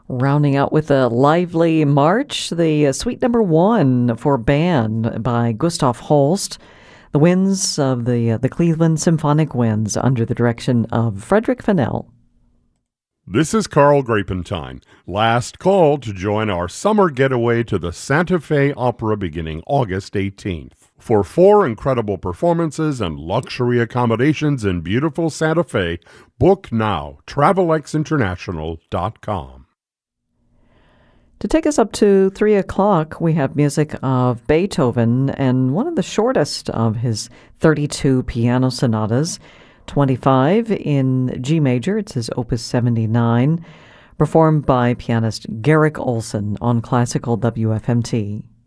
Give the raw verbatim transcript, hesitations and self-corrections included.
Rounding out with a lively march, the uh, suite number one for Band by Gustav Holst. The winds of the uh, the Cleveland Symphonic Winds under the direction of Frederick Fennell. This is Carl Grapentine. Last call to join our summer getaway to the Santa Fe Opera beginning August eighteenth. For four incredible performances and luxury accommodations in beautiful Santa Fe, book now, travel x international dot com. To take us up to three o'clock, we have music of Beethoven and one of the shortest of his thirty-two piano sonatas, twenty-five in G major. It's his Opus seventy-nine, performed by pianist Garrick Olson on Classical W F M T.